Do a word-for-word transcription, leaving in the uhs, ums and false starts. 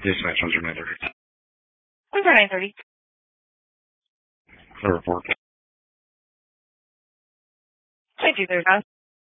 Dispatch on nine thirty. one for nine thirty. Clear report. twenty-two thirty-five.